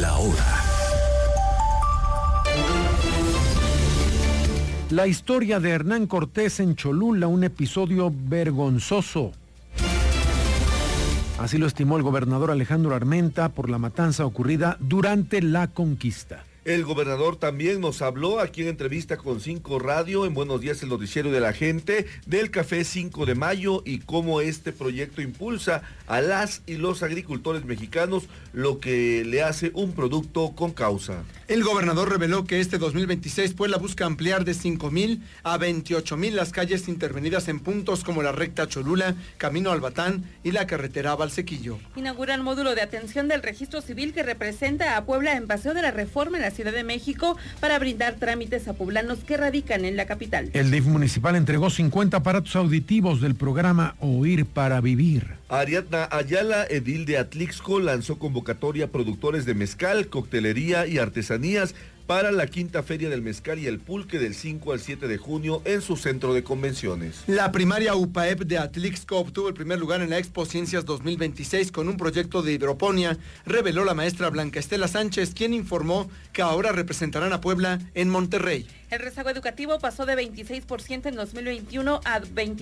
La hora. La historia de Hernán Cortés en Cholula, un episodio vergonzoso. Así lo estimó el gobernador Alejandro Armenta por la matanza ocurrida durante la conquista. El gobernador también nos habló aquí en entrevista con 5 Radio, en Buenos Días el noticiero de la gente, del Café 5 de Mayo y cómo este proyecto impulsa a las y los agricultores mexicanos, lo que le hace un producto con causa. El gobernador reveló que este 2026 Puebla busca ampliar de 5,000 a 28,000 las calles intervenidas en puntos como la recta Cholula, Camino Albatán y la carretera Valsequillo. Inauguran módulo de atención del registro civil que representa a Puebla en Paseo de la Reforma en la Ciudad de México para brindar trámites a poblanos que radican en la capital. El DIF municipal entregó 50 aparatos auditivos del programa Oír para Vivir. Ariadna Ayala, edil de Atlixco, lanzó convocatoria a productores de mezcal, coctelería y artesanías para la quinta Feria del Mezcal y el Pulque del 5 al 7 de junio en su centro de convenciones. La primaria UPAEP de Atlixco obtuvo el primer lugar en la Expo Ciencias 2026 con un proyecto de hidroponía, reveló la maestra Blanca Estela Sánchez, quien informó que ahora representarán a Puebla en Monterrey. El rezago educativo pasó de 26% en 2021 a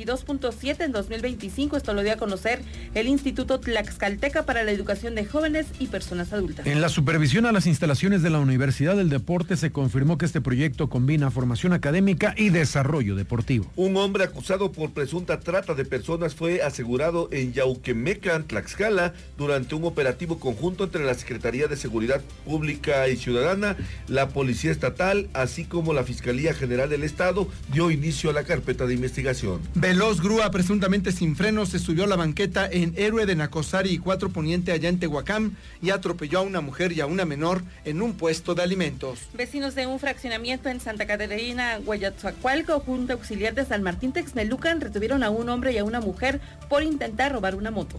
22.7% en 2025. Esto lo dio a conocer el Instituto Tlaxcalteca para la Educación de Jóvenes y Personas Adultas. En la supervisión a las instalaciones de la Universidad del Deporte se confirmó que este proyecto combina formación académica y desarrollo deportivo. Un hombre acusado por presunta trata de personas fue asegurado en Yauquemecan, Tlaxcala, durante un operativo conjunto entre la Secretaría de Seguridad Pública y Ciudadana, la Policía Estatal, así como la Fiscalía General del Estado, dio inicio a la carpeta de investigación. Veloz grúa presuntamente sin frenos se subió a la banqueta en Héroe de Nacosari y 4 Poniente allá en Tehuacán y atropelló a una mujer y a una menor en un puesto de alimentos. Vecinos de un fraccionamiento en Santa Catarina, Huayatzacualco, Junta Auxiliar de San Martín Texmelucan, retuvieron a un hombre y a una mujer por intentar robar una moto.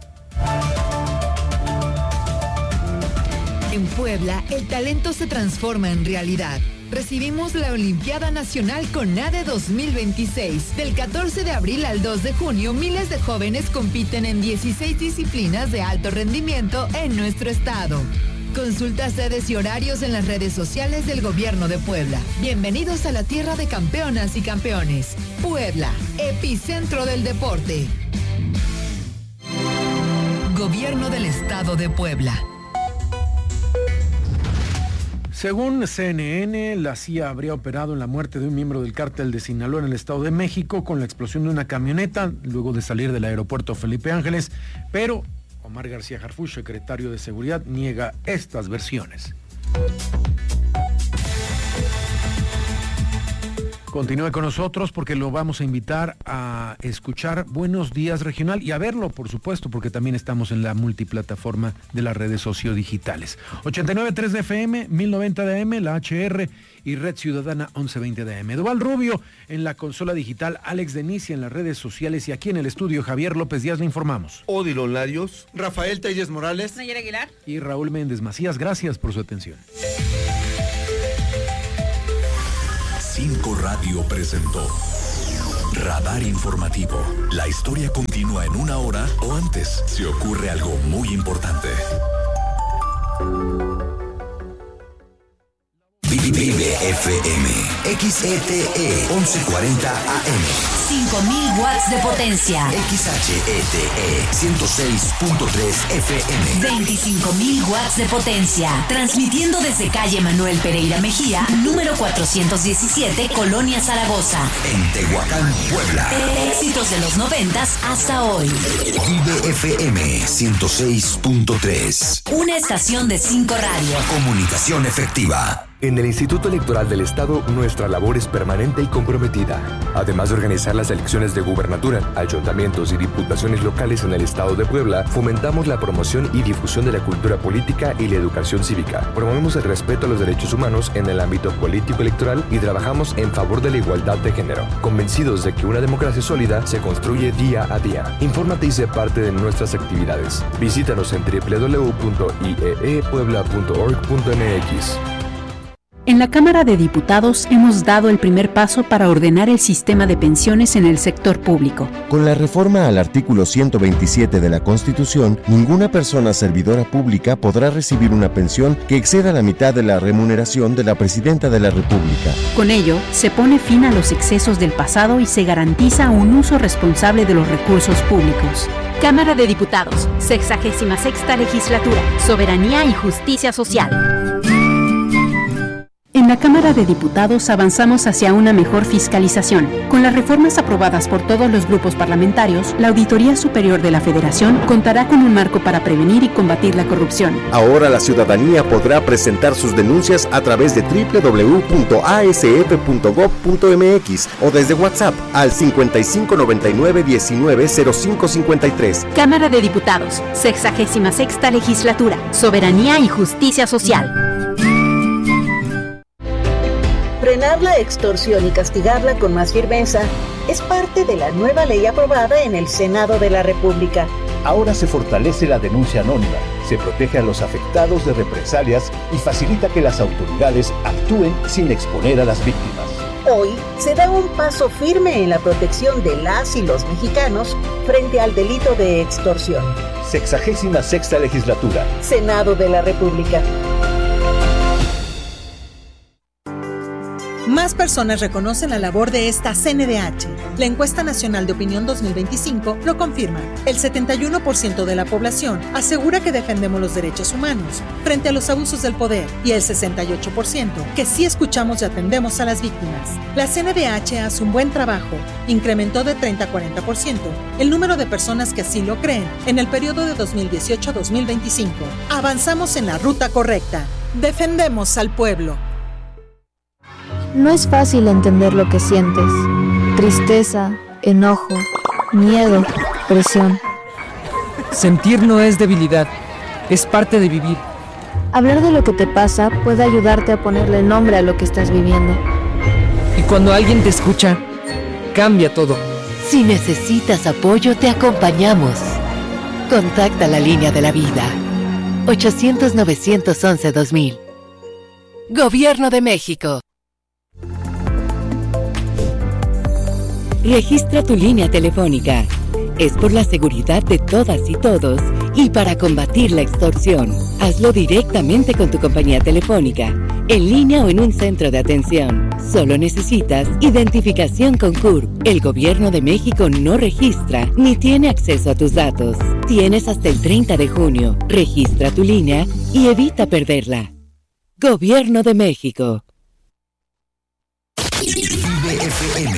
En Puebla, el talento se transforma en realidad. Recibimos la Olimpiada Nacional CONADE 2026. Del 14 de abril al 2 de junio, miles de jóvenes compiten en 16 disciplinas de alto rendimiento en nuestro estado. Consulta sedes y horarios en las redes sociales del Gobierno de Puebla. Bienvenidos a la tierra de campeonas y campeones. Puebla, epicentro del deporte. Gobierno del Estado de Puebla. Según CNN, la CIA habría operado en la muerte de un miembro del cártel de Sinaloa en el Estado de México con la explosión de una camioneta luego de salir del aeropuerto Felipe Ángeles, pero Omar García Harfuch, secretario de Seguridad, niega estas versiones. Continúe con nosotros porque lo vamos a invitar a escuchar Buenos Días Regional y a verlo, por supuesto, porque también estamos en la multiplataforma de las redes sociodigitales. 89.3 de FM, 1090 de AM, la HR y Red Ciudadana 1120 de AM. Duval Rubio en la consola digital, Alex Denicia en las redes sociales y aquí en el estudio Javier López Díaz le informamos. Odilon Larios, Rafael Telles Morales, Nayera Aguilar y Raúl Méndez Macías. Gracias por su atención. 5 Radio presentó Radar Informativo. La historia continúa en 1 hora o antes si ocurre algo muy importante. Vive FM, XETE 1140 AM. 5000 watts de potencia. XHETE 106.3 FM. 25,000 watts de potencia. Transmitiendo desde calle Manuel Pereira Mejía, número 417, Colonia Zaragoza. En Tehuacán, Puebla. Éxitos de los 90s hasta hoy. Vive FM 106.3. Una estación de 5 Radio. Comunicación efectiva. En el Instituto Electoral del Estado, nuestra labor es permanente y comprometida. Además de organizar las elecciones de gubernatura, ayuntamientos y diputaciones locales en el Estado de Puebla, fomentamos la promoción y difusión de la cultura política y la educación cívica. Promovemos el respeto a los derechos humanos en el ámbito político electoral y trabajamos en favor de la igualdad de género, convencidos de que una democracia sólida se construye día a día. Infórmate y sé parte de nuestras actividades. Visítanos en www.ieepuebla.org.mx. En la Cámara de Diputados hemos dado el primer paso para ordenar el sistema de pensiones en el sector público. Con la reforma al artículo 127 de la Constitución, ninguna persona servidora pública podrá recibir una pensión que exceda la mitad de la remuneración de la Presidenta de la República. Con ello, se pone fin a los excesos del pasado y se garantiza un uso responsable de los recursos públicos. Cámara de Diputados, 66ª Legislatura, Soberanía y Justicia Social. En la Cámara de Diputados avanzamos hacia una mejor fiscalización. Con las reformas aprobadas por todos los grupos parlamentarios, la Auditoría Superior de la Federación contará con un marco para prevenir y combatir la corrupción. Ahora la ciudadanía podrá presentar sus denuncias a través de www.asf.gov.mx o desde WhatsApp al 5599-190553. Cámara de Diputados, 66ª Legislatura, Soberanía y Justicia Social. Frenar la extorsión y castigarla con más firmeza es parte de la nueva ley aprobada en el Senado de la República. Ahora se fortalece la denuncia anónima, se protege a los afectados de represalias y facilita que las autoridades actúen sin exponer a las víctimas. Hoy se da un paso firme en la protección de las y los mexicanos frente al delito de extorsión. 66ª Legislatura. Senado de la República. Más personas reconocen la labor de esta CNDH. La encuesta nacional de opinión 2025 lo confirma. El 71% de la población asegura que defendemos los derechos humanos frente a los abusos del poder y el 68% que sí escuchamos y atendemos a las víctimas. La CNDH hace un buen trabajo. Incrementó de 30 a 40% el número de personas que así lo creen en el periodo de 2018 a 2025. Avanzamos en la ruta correcta. Defendemos al pueblo. No es fácil entender lo que sientes. Tristeza, enojo, miedo, presión. Sentir no es debilidad, es parte de vivir. Hablar de lo que te pasa puede ayudarte a ponerle nombre a lo que estás viviendo. Y cuando alguien te escucha, cambia todo. Si necesitas apoyo, te acompañamos. Contacta la línea de la vida. 800-911-2000. Gobierno de México. Registra tu línea telefónica. Es por la seguridad de todas y todos y para combatir la extorsión. Hazlo directamente con tu compañía telefónica, en línea o en un centro de atención. Solo necesitas identificación con CURP. El Gobierno de México no registra ni tiene acceso a tus datos. Tienes hasta el 30 de junio. Registra tu línea y evita perderla. Gobierno de México. Vive FM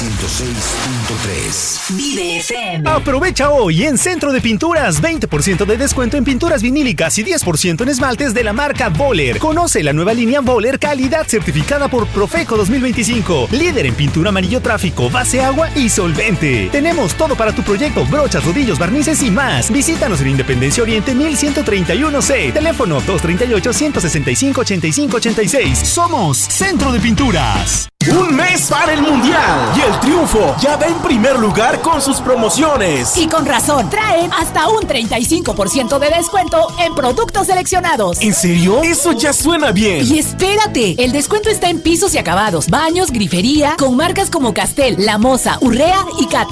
106.3. Vive FM. Aprovecha hoy en Centro de Pinturas 20% de descuento en pinturas vinílicas y 10% en esmaltes de la marca Boller. Conoce la nueva línea Boller, calidad certificada por Profeco 2025. Líder en pintura amarillo tráfico, base agua y solvente. Tenemos todo para tu proyecto: brochas, rodillos, barnices y más. Visítanos en Independencia Oriente 1131C. Teléfono 238-165-8586. Somos Centro de Pinturas. Un mes para el Mundial y el Triunfo ya va en primer lugar con sus promociones. Y con razón, traen hasta un 35% de descuento en productos seleccionados. ¿En serio? Eso ya suena bien. Y espérate, el descuento está en pisos y acabados, baños, grifería, con marcas como Castel, La Moza, Urrea y Cato.